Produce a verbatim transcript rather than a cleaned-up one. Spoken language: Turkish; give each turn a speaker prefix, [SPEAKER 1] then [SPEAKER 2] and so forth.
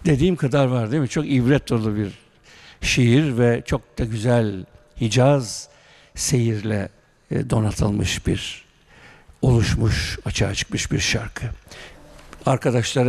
[SPEAKER 1] dediğim kadar var değil mi? Çok ibret dolu bir şiir ve çok da güzel Hicaz seyirle e, donatılmış bir, oluşmuş, açığa çıkmış bir şarkı. Arkadaşlara